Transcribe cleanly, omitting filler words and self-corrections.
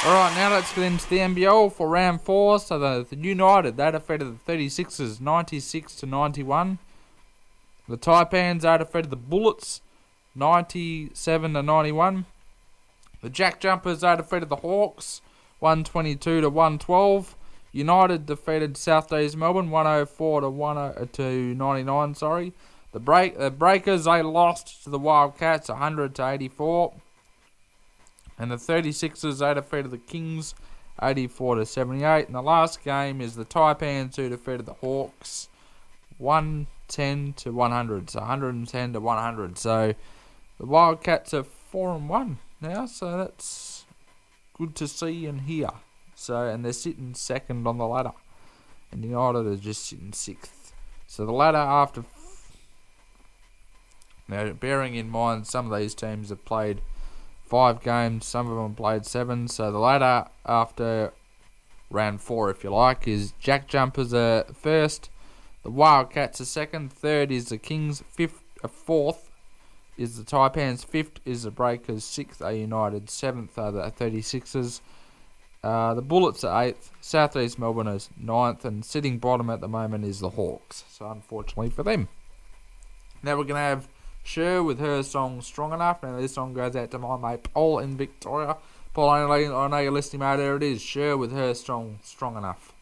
Alright, now let's get into the NBL for round 4. So the United, they defeated the 36ers 96-91. The Taipans, they defeated the Bullets 97-91. The Jack Jumpers, they defeated the Hawks 122-112. United defeated South East Melbourne 104-99. Sorry. The Breakers, they lost to the Wildcats 100-84. And the 36ers, they defeated the Kings 84-78. And the last game is the Taipans, who defeated the Hawks 110-100. So 110-100. So the Wildcats are 4-1 now. So that's good to see and hear. So, and they're sitting second on the ladder. And United are just sitting 6th. So the ladder after... Now, bearing in mind, some of these teams have played 5 games, some of them played 7. So the ladder after round 4, if you like, is Jack Jumpers are first, the Wildcats are second, third is the Kings, fourth is the Taipans, fifth is the Breakers, sixth are United, seventh are the 36ers. The Bullets are 8th, South East Melbourne is 9th, and sitting bottom at the moment is the Hawks. So unfortunately for them. Now we're going to have Cher with her song Strong Enough. Now this song goes out to my mate Paul in Victoria. Paul, I know you're listening, mate. There it is. Cher with her song Strong Enough.